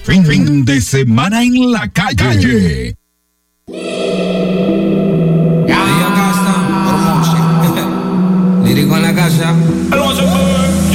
Fin de semana en la calle. Lírico en la casa.